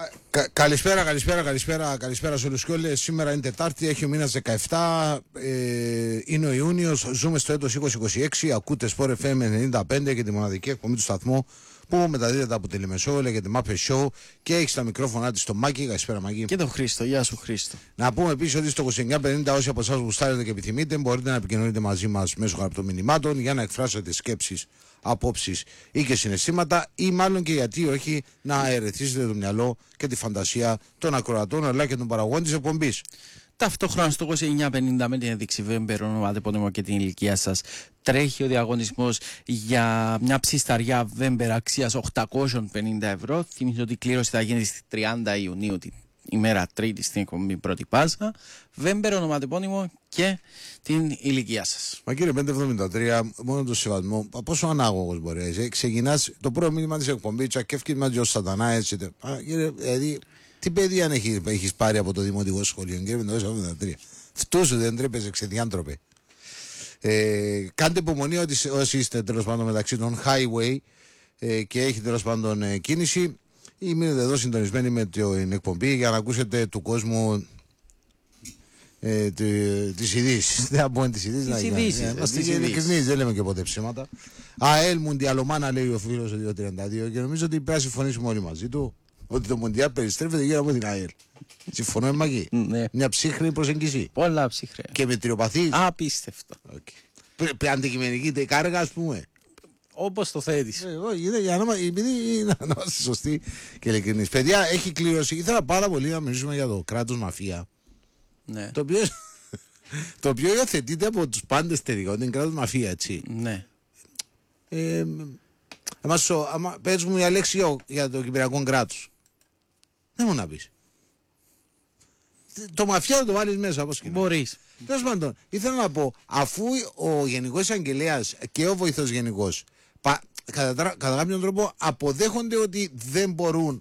Καλησπέρα σε όλους και όλες. Σήμερα είναι Τετάρτη, έχει ο μήνας 17, είναι ο Ιούνιος, ζούμε στο έτος 2026, ακούτε Sport FM 95 και τη μοναδική εκπομπή του σταθμού που μεταδίδεται από τη Λεμεσό, λέγεται Mapes Show και έχει στα μικρόφωνα της το Μάκη. Καλησπέρα Μάκη. Και τον Χρήστο, γεια σου Χρήστο. Να πούμε επίσης ότι στο 2950 όσοι από εσάς γουστάρετε και επιθυμείτε μπορείτε να επικοινωνείτε μαζί μας μέσω γραπτών μηνυμάτων για να εκφράσετε σκέψεις, απόψεις ή και συναισθήματα ή μάλλον και γιατί όχι να ερεθίσετε το μυαλό και τη φαντασία των ακροατών αλλά και των παραγωγών της εκπομπής. Ταυτόχρονα στο 2950 με την ένδειξη Βέμπερ, ονοματεπώνυμο και την ηλικία σας, τρέχει ο διαγωνισμός για μια ψισταριά Βέμπερ αξίας 850 ευρώ. Θυμίζω ότι η κλήρωση θα γίνει στις 30 Ιουνίου, την ημέρα Τρίτη στην εκπομπή Πρώτη Πάσα. Βέμπερ, ονοματεπώνυμο και την ηλικία σας. Μα κύριε 573, μόνο το σεβασμό, πόσο ανάγωγος μπορεί να είσαι. Ξεκινάς το πρώτο μήνυμα της εκπομπής, τσακεύκει μαζί ως σατανά, έτσι. Δηλαδή, τι παιδεία έχεις πάρει από το δημοτικό σχολείο, κύριε 573. Φτούσου δεν τρέπεζε ξεδιάντροπε. Κάντε υπομονή ότι όσοι είστε τέλος πάντων μεταξύ των highway και έχει τέλος πάντων κίνηση, ή μείνετε εδώ συντονισμένοι με την εκπομπή για να ακούσετε του κόσμου τις ειδήσεις. Δεν θα πω τις ειδήσεις. Είμαστε ειλικρινείς, δεν λέμε και ποτέ ψέματα. ΑΕΛ Μουντιαλομάνα λέει ο φίλος ο 232 και νομίζω ότι πρέπει να συμφωνήσουμε όλοι μαζί του ότι το Μουντιάλ περιστρέφεται γύρω από την ΑΕΛ. Συμφωνούμε Μάκη. Ναι. Μια ψύχρη προσέγγιση. Πολλά ψυχραία. Και με τριοπαθείς. Απίστευτο. Okay. Αντικειμενική κάργα ας πούμε. Όπως το θέτεις. Για να είμαστε σωστοί και ειλικρινείς. Παιδιά, έχει κλήρωση. Ήθελα πάρα πολύ να μιλήσουμε για το κράτος μαφία. Ναι. Το οποίο υιοθετείται από τους πάντες τελικά. Ότι είναι κράτος μαφία, έτσι. Ναι. Πες μου μια λέξη για το κυπριακό κράτος. Δεν μου να πεις. Το μαφιά θα το βάλεις μέσα όπως και μπορείς. Τέλος πάντων, ήθελα να πω, αφού ο Γενικός Εισαγγελέας και ο Βοηθός Γενικός κατά κάποιον τρόπο αποδέχονται ότι δεν μπορούν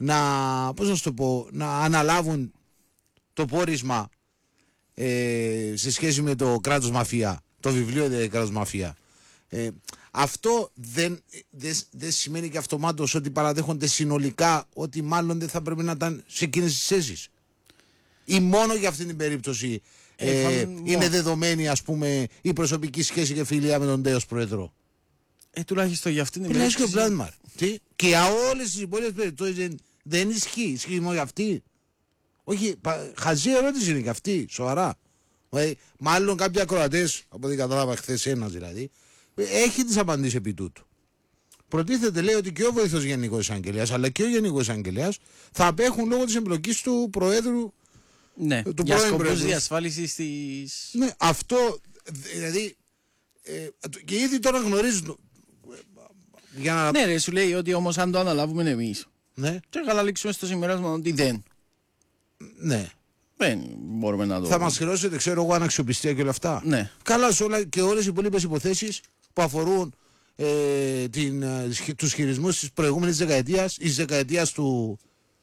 να αναλάβουν το πόρισμα σε σχέση με το κράτος μαφία, το βιβλίο κράτος μαφία. Αυτό δεν σημαίνει και αυτομάτως ότι παραδέχονται συνολικά ότι μάλλον δεν θα πρέπει να ήταν σε εκείνες τις θέσεις. Ή μόνο για αυτή την περίπτωση είναι δεδομένη ας πούμε η προσωπική σχέση και φιλία με τον τέος πρόεδρο. Τουλάχιστον για αυτήν την περίπτωση. Και για όλες τις υπόλοιπες περιπτώσεις δεν ισχύει μόνο για αυτή. Όχι, χαζή ερώτηση είναι και αυτή, σοβαρά. Μάλλον κάποιοι ακροατές, από ό,τι κατάλαβα χθες ένας δηλαδή, έχει τις απαντήσεις επί τούτου. Προτίθεται λέει ότι και ο βοηθός Γενικός Εισαγγελέας αλλά και ο Γενικός Εισαγγελέας θα απέχουν λόγω της εμπλοκής του Προέδρου. Ναι, του για σκοπούς διασφάλισης της... Ναι, αυτό δηλαδή και ήδη τώρα γνωρίζουν Ναι ρε, σου λέει ότι όμως αν το αναλάβουμε εμείς, ναι, και καταλήξουμε στο συμπέρασμα ότι δεν. Ναι. Δεν μπορούμε να το... Θα μας χρεώσετε, ξέρω εγώ, αναξιοπιστία και όλα αυτά. Ναι. Καλά σε όλα και όλες οι υπόλοιπες υποθέσεις που αφορούν τους χειρισμούς της προηγούμενης δεκαετίας ή της δεκαετίας του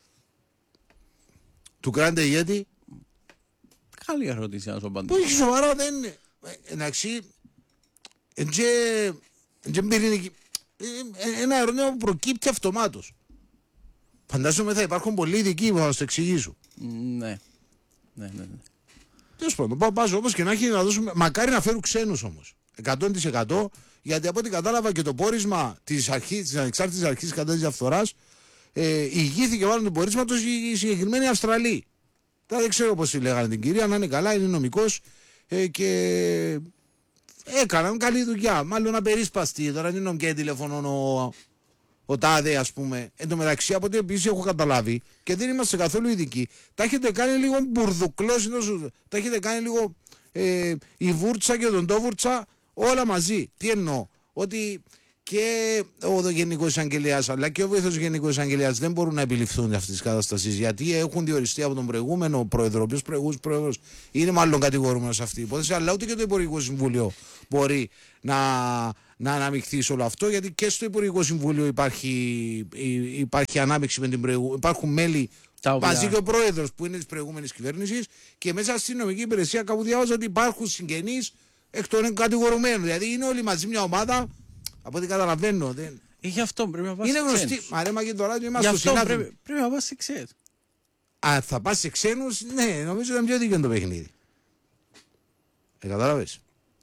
Grande Yeti. Καλή ερώτηση να σου απαντήσω. Όχι σοβαρά δεν είναι. Εντάξει, ένα ερώτημα που προκύπτει αυτομάτως. Φαντάζομαι θα υπάρχουν πολλοί ειδικοί που θα μας το εξηγήσουν. Ναι. Τέλος πάντων, πας όπως και να έχει να δώσουμε. Μακάρι να φέρουν ξένους όμως. 100% γιατί από ό,τι κατάλαβα και το πόρισμα της ανεξάρτητης αρχής κατά της διαφθοράς ηγήθηκε μάλλον του πορίσματος η συγκεκριμένη Αυστραλή. Τώρα δεν ξέρω πώς τη λέγανε την κυρία, να είναι καλά, είναι νομικός και έκαναν καλή δουλειά. Μάλλον απερίσπαστη, τώρα δεν είναι και τηλεφωνών ο τάδε ας πούμε. Εν τω μεταξύ από ό,τι επίσης έχω καταλάβει και δεν είμαστε καθόλου ειδικοί, τα έχετε κάνει λίγο μπουρδουκλός, τα έχετε κάνει λίγο η βούρτσα και τον τόβουρτσα όλα μαζί. Τι εννοώ, ότι και ο Γενικός Εισαγγελέας αλλά και ο βοηθός Γενικός Εισαγγελέας δεν μπορούν να επιληφθούν αυτής της κατάστασης γιατί έχουν διοριστεί από τον προηγούμενο πρόεδρο, ο οποίος προηγούμενος πρόεδρος είναι μάλλον κατηγορούμενος σε αυτή την υπόθεση, αλλά ούτε και το Υπουργικό Συμβούλιο μπορεί να αναμειχθεί σε όλο αυτό, γιατί και στο Υπουργικό Συμβούλιο υπάρχει ανάμειξη με την προηγούμενη. Υπάρχουν μέλη μαζί και ο πρόεδρος που είναι της προηγούμενης κυβέρνησης και μέσα στην νομική υπηρεσία κάπου διάβαζα ότι υπάρχουν συγγενείς εκ των κατηγορουμένων. Δηλαδή είναι όλοι μαζί μια ομάδα. Από ό,τι καταλαβαίνω. Γι' αυτό πρέπει να πας Είναι σε γνωστή. ξένους. Μα ρε, μα και το ράδιο Γι' είμαστε στο αυτό συνάδελφο. πρέπει να πας σε ξένους. Αν θα πας σε ξένους, ναι, νομίζω ήταν πιο δίκαιο το παιχνίδι. Κατάλαβες.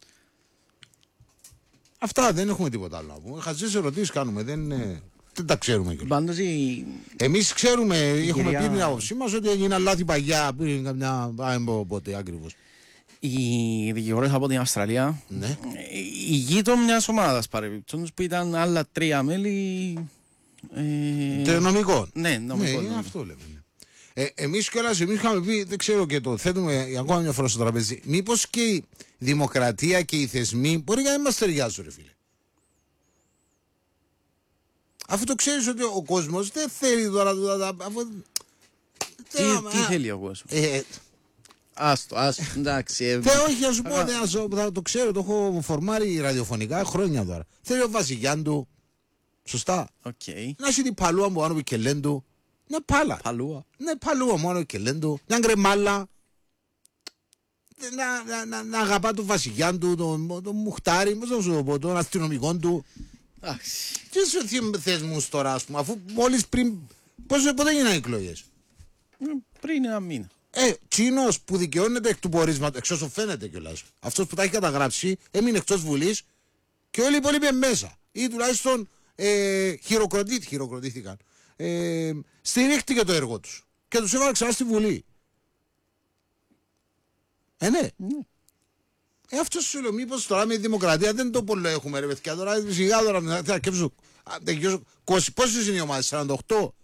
Αυτά, δεν έχουμε τίποτα άλλο να πούμε. Χαζές ερωτήσεις κάνουμε, δεν τα ξέρουμε κιόλας. Πάντως Εμείς ξέρουμε, έχουμε κυρία- πει την άποψή μας ότι έγιναν λάθη παγιά πριν καμιά, πότε ακριβώς. οι δικηγόρες από την Αυστραλία, Ναι. ηγείτο μιας ομάδας παρεμπιπτόντως που ήταν άλλα 3 μέλη. Νομικό. Ναι, νομικό. Ναι, αυτό λέμε. Εμείς κιόλας, εμείς είχαμε πει, δεν ξέρω και το θέτουμε ακόμα μια φορά στο τραπέζι, μήπως και η δημοκρατία και οι θεσμοί μπορεί να μην μας ταιριάζουν, ρε φίλε. Αφού το ξέρεις ότι ο κόσμος δεν θέλει τώρα. Τι θέλει ο κόσμος. Άστο, εντάξει. Όχι, να σου πω, θα το ξέρω, το έχω φορμάρει ραδιοφωνικά χρόνια τώρα. Θέλει ο Βασιλιάν του, σωστά. Οκ. Να έχει την παλούα μου πάνω και λένε του. Ναι, πάλα. Παλούα. Ναι, παλούα μόνο και λένε του. Μια γκρεμάλα. Να αγαπά τον Βασιλιάν του, τον Μουχτάρι, πώς να σου το πω, τον αστυνομικό του. Εντάξει. Τι σου θεσμούς τώρα, ας πούμε, αφού μόλις πριν. Πότε γίνανε οι εκλογές. Πριν ένα μήνα. Τσίνος που δικαιώνεται εκ του πορίσματος, εξ όσων φαίνεται κιόλας. Αυτός που τα έχει καταγράψει έμεινε εκτός Βουλής και όλοι οι υπόλοιποι μέσα. Ή τουλάχιστον χειροκροτήθηκαν. Στηρίχτηκε το έργο τους και τους έβαλε ξανά στη Βουλή. Ναι. Αυτό σου λέω, μήπως τώρα με τη δημοκρατία δεν το πολύ έχουμε ρε παιδιά. Τώρα σιγά τώρα θα αρκεύσω. Πόσες είναι οι ομάδες, 48.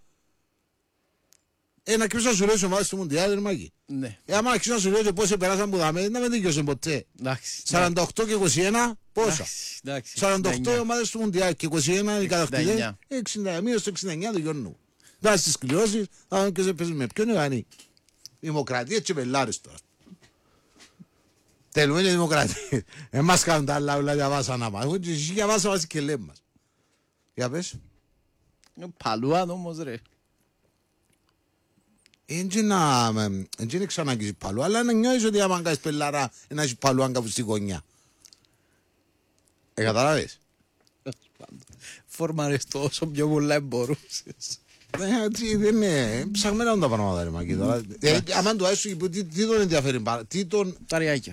Να κρύψω να σου λέω τις ομάδες του Μουντιάλ, ρε Μάκη. Ναι. Άμα αρχίσω να σου λέω και πόσοι περάσαν που δάμε, να μην δικαιώσουν ποτέ. Εντάξει. 48 και 21, πόσα. Εντάξει. 48 ομάδες του Μουντιάλ και 21 οι κατακτητές. 60, μείως το 69 του Γιώργου. Να στις κλειώσεις, θα δούμε και σε παίζουν με ποιον είναι. Δημοκρατία και πελάρες τώρα. Θέλουμε και δημοκρατία. Εμάς κάνουν τα άλλα όλα διαβάσα να μας. Εγώ και εσείς διαβάσα μας και λέμε μας. Για πες. Παλούα όμως ρε. Έτσι είναι ξαναγγίζει παλού, αλλά να νιώθεις ότι άμα κάνεις πελάρα να έχει παλού κάπου στη γωνιά. Καταλάβες. Φορμάρες το όσο πιο πολλά μπορούσες. Έτσι δεν είναι. Ψαγμένα είναι τα πράγματα ρε Μάκη τώρα. Άμα του άρεσε, τι τον ενδιαφέρει πάρα. Τα ριάκια.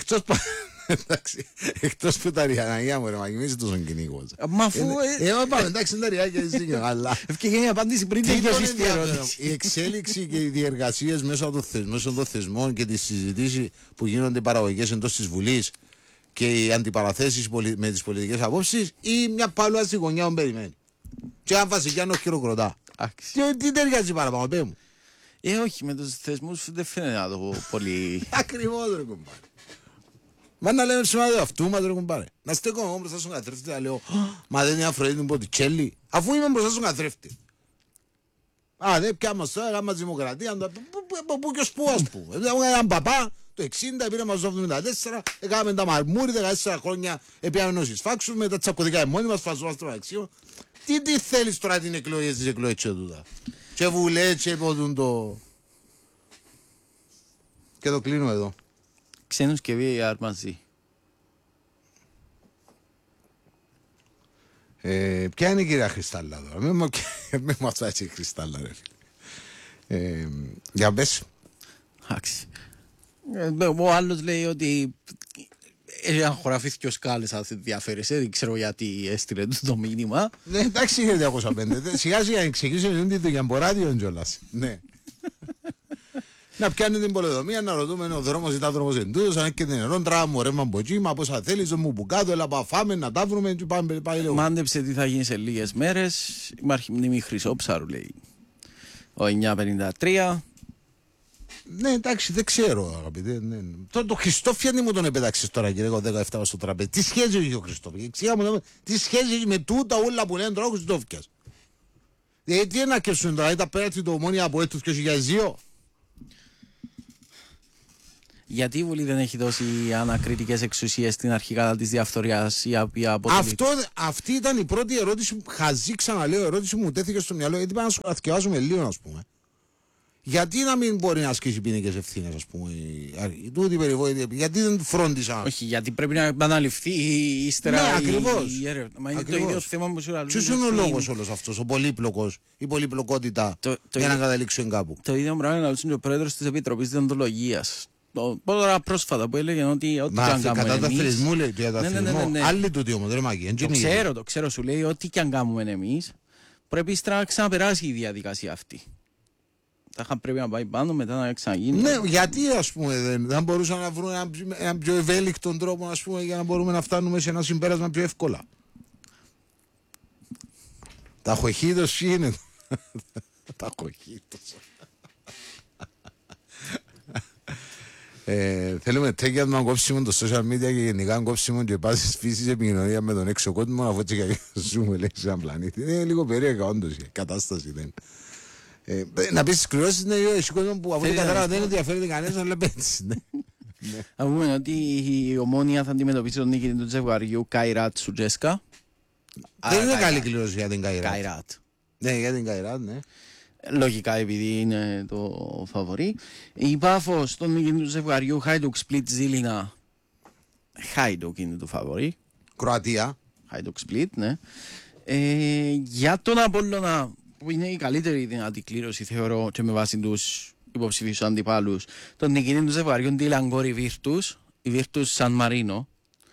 Εκτός που τα ριαναγιά μου ρε Μάκη, μην είσαι τόσο κυνήγος. Μα αφού... Πάμε εντάξει είναι τα ριάκια εσύ αλλά... Ευκαιρία η απάντηση πριν τελειώσεις τη ερώτηση. Η εξέλιξη και οι διεργασίες μέσω των θεσμών και τις συζητήσεις που γίνονται παραγωγικές εντός της Βουλής και οι αντιπαραθέσεις με τις πολιτικές απόψεις ή μια παλούα στη γωνιά που περιμένει. Και αν Βασιλιάνο χειροκροτά. Τι ταιριάζει παραπάνω, πέ μου. Όχι, με τους θεσμούς δεν φαίνεται να το πω πολύ... Ακριβώς ρε κουμπάρε. Μα να λέμε σημάδι αυτού μας ρε κουμπάρε. Να στέκω εγώ μπροστά στον καθρέφτη να λέω μα δεν είναι Αφροδίτη μου Ποτιτσέλη. Αφού είμαι μπροστά στον καθρέφτη. Δεν πιάμε τώρα, γάμμα δημοκρατία. Πού και ως πού ας πούμε. Έναν παπά το 60 πήρε μας το 74, έκαναμε τα μαρμούρι 14 χρόνια επιάμε νόσεις φάξους με τα τσακωδικά μόνοι μας φασόμαστε μεταξύ. Τι θέλεις τώρα την εκλογή στις εκλογές και τούτα. Και βουλέ και ποτούν το... Και το κλείνω εδώ. Ξένους και VAR μαζί. Ποια είναι η κυρία Χριστάλλα τώρα. Μην μου αυτά έτσι η Χριστάλλα ρε φίλε. Για πες. Εντάξει. Ο άλλος λέει ότι αν χωραφείς και ο Σκάλες αν ενδιαφέρεσαι, δεν ξέρω γιατί έστειλε το μήνυμα. Ναι, εντάξει είναι 205. Σιγά σιγά ξεκινήσαμε την δουλειά από ράδιο κιόλας. Ναι. Να πιάνει την πολεοδομία, να ρωτούμε ο δρόμος ή τα δρόμος εντούτος, αν έχει νερό, τράβουμε ρέμα από εκεί, μα πόσα θέλεις, μου που κάτω, έλα πάμε να τα βρούμε και πάμε πάλι λίγο. Μάντεψε τι θα γίνει σε λίγες μέρες, υπάρχει μνήμη Χρυσόψαρου λέει. Ο 953. Ναι, εντάξει, δεν ξέρω, αγαπητέ. Ναι. Το Χριστόφιανι μου τον επέταξες τώρα, κύριε, εγώ 17 στο τραπέζι. Τι σχέση έχει ο Χριστόφιανι, τι σχέση έχει με τούτα όλα που λένε τώρα ο Χριστόφιας. Τι είναι να κερσούν τώρα, ήταν πέραστη το Ομόνια από έτους 2002. Γιατί η Βουλή δεν έχει δώσει ανακριτικές εξουσίες στην αρχή κατά της διαφθοράς η οποία Αυτή ήταν η πρώτη ερώτηση, χαζή ξαναλέω, ερώτηση που μου τέθηκε στο μυαλό, γιατί πάμε να σκοθηκευάσουμε λίγο, ας πούμε. Γιατί να μην μπορεί να ασκήσει ποινικές ευθύνες, ας πούμε, τούτη περιβόητη, γιατί δεν φρόντισαν. Όχι, γιατί πρέπει να επαναληφθεί ύστερα Ναι, ακριβώς. η έρευνα. Μα είναι το ίδιο θέμα που σου Ποιος είναι ο λόγος όλος αυτός, ο πολύπλοκος, η πολυπλοκότητα για να καταλήξουν κάπου. Το ίδιο πράγμα είναι ο πρόεδρος της Επιτροπής Διοντολογίας. Τώρα πρόσφατα που έλεγε ότι ό,τι και αν κάνουμε κατά εμείς... θρησμού λέει, για τα θρησμό. Ναι. Άλλοι τούτοι όμως, δεν μαγεί. Το ξέρω, σου λέει ό,τι και αν κάνουμε εμείς, πρέπει να ξαναπεράσει η διαδικασία αυτή. Θα πρέπει να πάει πάνω, μετά να ξαναγίνει. Ναι, γιατί ας πούμε δεν μπορούσαν να βρουν έναν πιο ευέλικτο τρόπο, ας πούμε, για να μπορούμε να φτάνουμε σε ένα συμπέρασμα πιο εύκολα. Τα χοχίδος είναι. Τα χοχίδος. Θέλουμε τέκια να κόψουμε το social media και γενικά να κόψουμε και πάσης φύσης επικοινωνία με τον έξω κόσμο, αφού έτσι και ζούμε λέει σε έναν πλανήτη. Είναι λίγο περίεργα όντως η κατάσταση δεν. Να πεις σκληρώσεις είναι ο κόσμο που από ό,τι κατάλαβα δεν ενδιαφέρεται κανένας να λέμε έτσι. Να πούμε ότι η Ομόνοια θα αντιμετωπίσει τον νίκη του ζευγαριού Καϊράτ Σουτζέσκα. Δεν είναι καλή κλήρωση για την Καϊράτ. Ναι, για την Καϊράτ, ναι. Λογικά επειδή είναι το φαβορί. Η Πάφος τον νίκη του ζευγαριού Χάιντουκ Σπλίτ Ζήλινα. Χάιντουκ είναι το φαβορί. Κροατία. Χάιντουκ Σπλίτ, ναι. Για τον Απόλλωνα, που είναι η καλύτερη δυνατή κλήρωση, θεωρώ, και με βάση τους υποψηφίους αντιπάλους, τον νικητή του ζευγαριού Ντίλαγκόρη Βίρτους, η Βίρτους Σαν Μαρίνο.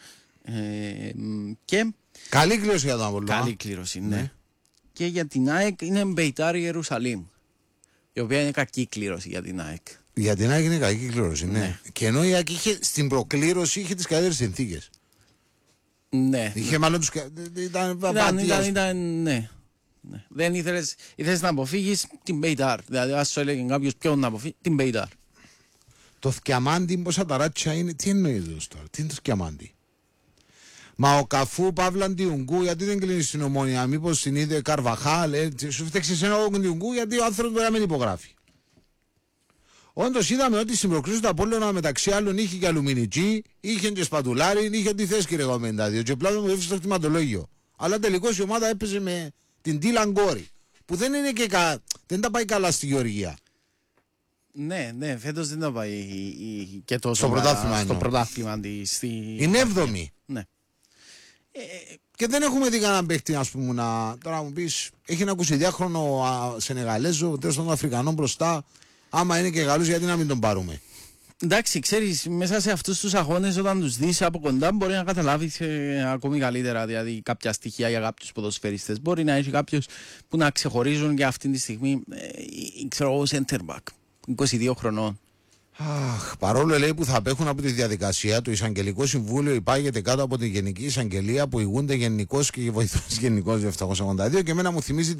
Και καλή κλήρωση για τον Απόλλωνα. καλή κλήρωση, ναι. Και για την ΑΕΚ είναι Μπεϊτάρ Ιερουσαλήμ, η οποία είναι κακή κλήρωση για την ΑΕΚ. Για την ΑΕΚ είναι κακή κλήρωση, ναι. Και ενώ η ΑΕΚ είχε, στην προκλήρωση είχε τις καλύτερες συνθήκες. Ναι. Είχε μάλλον τους. Ήταν, ναι. Δεν ήθελες να αποφύγεις την Μπεϊτάρ. Δηλαδή, ας σου έλεγε κάποιος ποιον να αποφύγει, την Μπεϊτάρ. Το θκιαμάντι, πόσα ταράτσια είναι, τι εννοείς τώρα, τι είναι το θκιαμάντι. Μα ο Καφού Παύλα Αντιουγκού, γιατί δεν κλείνει στην Ομόνια, μήπως την είδε Καρβαχάλ, σου φταίξει σε ένα Αντιουγκού, γιατί ο άνθρωπος μπορεί να μην υπογράφει. Όντως είδαμε ότι στην προκλήση του Απόλλωνα μεταξύ άλλων είχε και αλουμινιτζή, είχε και σπατουλάρι, είχε ό,τι θες κύριε 52 και πλάον μου έφυγε στο κτηματολόγιο. Αλλά τελικώς η ομάδα έπαιζε με την Ντίλαγκόρη, που δεν είναι και δεν τα πάει καλά στη Γεωργία. Ναι, φέτος δεν τα πάει και τόσο στο πρωτάθλημα. Είναι 7η. Ναι. Και δεν έχουμε δει κανέναν παίχτη, ας πούμε, τώρα μου πεις, έχει ένα 22χρονο Σενεγαλέζο, τέλος των Αφρικανών μπροστά. Άμα είναι και Γαλλούς, γιατί να μην τον πάρουμε. Εντάξει, ξέρεις, μέσα σε αυτούς τους αγώνες, όταν τους δεις από κοντά, μπορεί να καταλάβεις ακόμη καλύτερα δηλαδή, κάποια στοιχεία για κάποιους ποδοσφαιριστές. Μπορεί να έχει κάποιους που να ξεχωρίζουν και αυτή τη στιγμή, ξέρω εγώ, center back, 22 χρονών. Αχ, παρόλο λέει που θα απέχουν από τη διαδικασία, το Εισαγγελικό Συμβούλιο υπάγεται κάτω από την Γενική Εισαγγελία που ηγούνται γενικός και βοηθός γενικός 782 και εμένα μου θυμίζει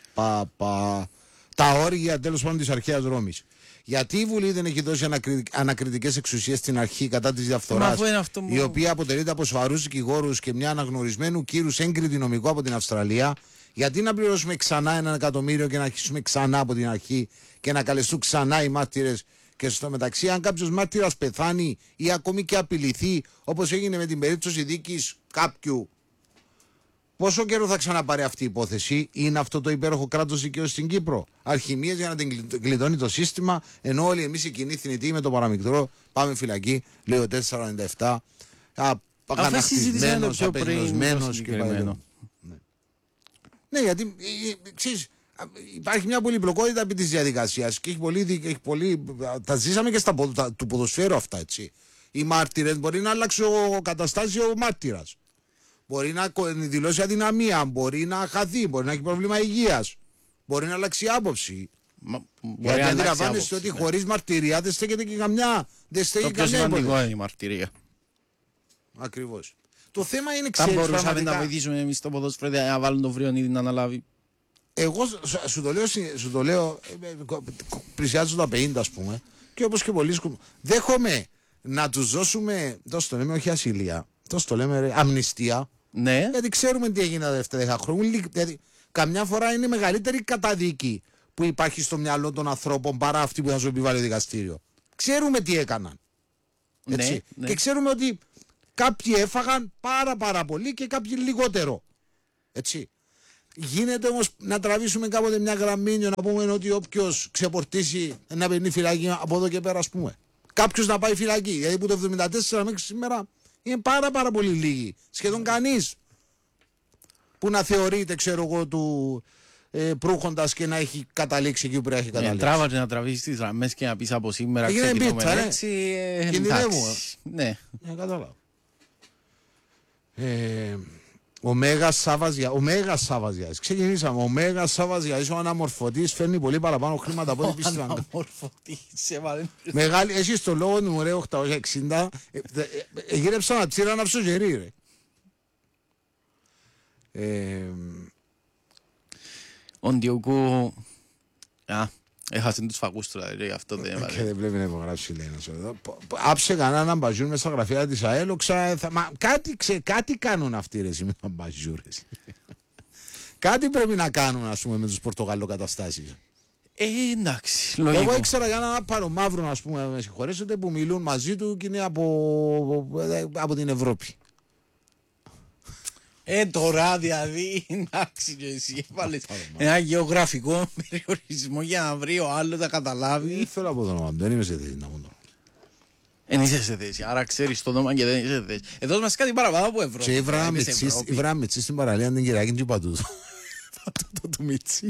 τα όργια τέλος πάντων της αρχαίας Ρώμης. Γιατί η Βουλή δεν έχει δώσει ανακριτικές εξουσίες στην αρχή κατά της διαφθοράς, η οποία αποτελείται από σοβαρούς δικηγόρους και μια αναγνωρισμένου κύρους έγκριτη νομικό από την Αυστραλία? Γιατί να πληρώσουμε ξανά 1 εκατομμύριο και να αρχίσουμε ξανά από την αρχή και να καλεστούν ξανά οι μάρτυρες? Και στο μεταξύ, αν κάποιος μάρτυρας πεθάνει ή ακόμη και απειληθεί, όπως έγινε με την περίπτωση δίκης κάποιου, πόσο καιρό θα ξαναπάρει αυτή η υπόθεση? Είναι αυτό το υπέροχο κράτος δικαίου στην Κύπρο? Αρχημίες για να την γλιτώνει το σύστημα, ενώ όλοι εμείς οι κοινοί θνητοί με το παραμικρό πάμε φυλακή, λέει ο 497, αγανακτισμένος, απεγνωσμένος και πάει. Ναι, γιατί ξέρεις, υπάρχει μια πολυπλοκότητα επί της διαδικασίας και έχει πολύ, τα ζήσαμε και του ποδοσφαίρου αυτά, έτσι. Οι μάρτυρες μπορεί να αλλάξει ο καταστάσει ο μάρτυρας. Μπορεί να δηλώσει αδυναμία, μπορεί να χαθεί, μπορεί να έχει πρόβλημα υγείας, μπορεί να αλλάξει άποψη. Γιατί αντιλαμβάνεστε ότι χωρίς μαρτυρία δεν στέκεται και καμιά. Δεν στέκεται το πιο σημαντικό είναι η μαρτυρία. Ακριβώς. Το θέμα είναι ξέρεις. Θα μπορούσαμε να βοηθήσουμε εμείς το ποδόσφαιρο να βάλουν το Βριονίδη να αναλάβει. Εγώ σου το λέω πλησιάζω τα 50 ας πούμε, και όπως και πολλοί δέχομαι να τους δώσουμε, τόσο το λέμε όχι ασυλία, τόσο το λέμε αμνηστία. Ναι. Γιατί ξέρουμε τι έγινε τα δεύτερα 10 χρόνια. Δηλαδή, καμιά φορά είναι μεγαλύτερη καταδίκη που υπάρχει στο μυαλό των ανθρώπων παρά αυτή που θα σου επιβάλλει το δικαστήριο. Ξέρουμε τι έκαναν. Έτσι. Ναι. Και ξέρουμε ότι κάποιοι έφαγαν πάρα πολύ και κάποιοι λιγότερο. Έτσι. Γίνεται όμως να τραβήσουμε κάποτε μια γραμμή και να πούμε ότι όποιος ξεπορτήσει να παίρνει φυλακή από εδώ και πέρα, ας πούμε. Κάποιος να πάει φυλακή. Γιατί που το 1974 μέχρι σήμερα είναι πάρα πολύ λίγοι. Σχεδόν κανείς που να θεωρείται, ξέρω εγώ, του προύχοντας και να έχει καταλήξει εκεί που πρέπει να έχει καταλήξει. Τράβα και να τραβήσεις τις γραμμές και να πεις από σήμερα ξεκινούμε έτσι. Κινδυνεύουμε. Ναι. Κατάλαβα. Ο Μέγας Σάββας. Ξεκινήσαμε. Ο Μέγας Σάββας, ο αναμορφωτής, φέρνει πολύ παραπάνω χρήματα από ό,τι πίστευαν. Ο αναμορφωτής, Μεγάλη, έχεις το λόγο του, ρε, 860. Γύρεψα να τσίρα να ψωγερί, ρε. Ο Ντιόκου... έχασε τους φακούς του, γι' αυτό δεν έβαλε. Και δεν πρέπει να υπογράψει, λέει ένας εδώ. Άψε κανέναν μπαζούρ μέσα στα γραφεία της ΑΕΛΟΞΑ. Μα κάτι κάνουν αυτοί, ρε, με τα μπαζούρες. Κάτι πρέπει να κάνουν, ας πούμε, με τους πορτογαλοκαταστάσεις. Εντάξει, λογικό. Εγώ ήξερα για έναν άπαρο μαύρο, ας πούμε, με συγχωρέσετε, που μιλούν μαζί του και είναι από την Ευρώπη. Τώρα δηλαδή, εντάξει και εσύ έβαλες ένα γεωγραφικό περιορισμό για να βρει ο άλλος να καταλάβει. Δεν θέλω από το όνομα, δεν είμαι σε θέση να πω το. Δεν είσαι σε θέση, άρα ξέρεις το όνομα και δεν είσαι σε θέση. Εδώ μας κάτι παραπάνω από Ευρώπη. Και η Βραμμιτσί στην παραλία την Κυριακή και είπα τούτο. Το του Μιτσί.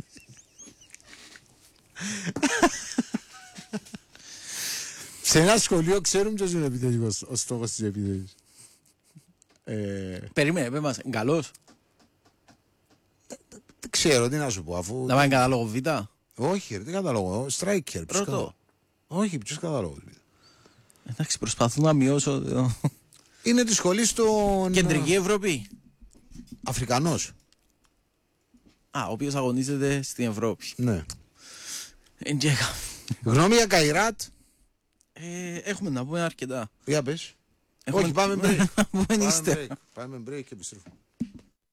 Σε ένα σχολείο ξέρουν ποιος είναι επιθετικός, ο στόχος της επιθέτης. Περίμενε, πες μας, καλός. Δεν ξέρω τι να σου πω, αφού... Να πάει κατάλογο Β. Όχι, ρε, τι κατάλογο, striker. Πρώτο. Όχι, ποιος κατάλογο. Εντάξει, προσπαθώ να μειώσω... Είναι τη σχολή στον... Κεντρική Ευρώπη. Αφρικανός. Ο οποίος αγωνίζεται στην Ευρώπη. Ναι. Εντζέκα. Γνώμη για Καϊράτ. Έχουμε να πούμε αρκετά. Για πες. Όχι, πάμε break. Πάμε break και επιστρέφουμε.